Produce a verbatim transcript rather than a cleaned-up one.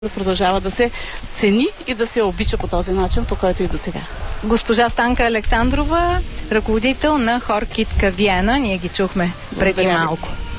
да продължава да се цени и да се обича по този начин, по който и до сега. Госпожа Станка Александрова, ръководител на хор Китка Виена, ние ги чухме преди Благодаря ви. малко.